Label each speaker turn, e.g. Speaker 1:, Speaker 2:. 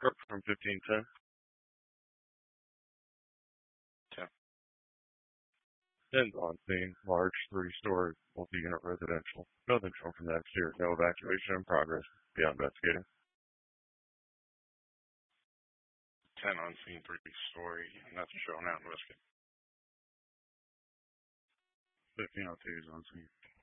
Speaker 1: From 1510.
Speaker 2: 10.
Speaker 1: 10's on scene. Large 3-story multi-unit residential. Nothing shown from the exterior. No evacuation in progress. Beyond investigating.
Speaker 2: 10 on scene, 3-story. Nothing shown out. Investigate.
Speaker 1: 1502 is on scene.